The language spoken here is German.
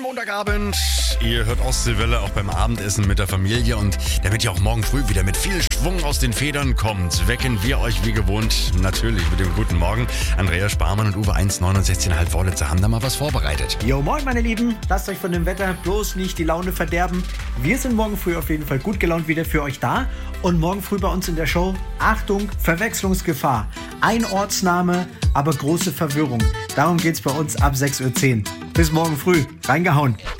Montagabend. Ihr hört Ostseewelle auch beim Abendessen mit der Familie. Und damit ihr auch morgen früh wieder mit viel Schwung aus den Federn kommt, wecken wir euch wie gewohnt natürlich mit dem Guten Morgen. Andrea Sparmann und Uwe 1,69,5 Wollitzer haben da mal was vorbereitet. Jo, moin meine Lieben. Lasst euch von dem Wetter bloß nicht die Laune verderben. Wir sind morgen früh auf jeden Fall gut gelaunt wieder für euch da. Und morgen früh bei uns in der Show, Achtung, Verwechslungsgefahr. Ein Ortsname, aber große Verwirrung. Darum geht's bei uns ab 6:10 Uhr. Bis morgen früh. Reingehauen.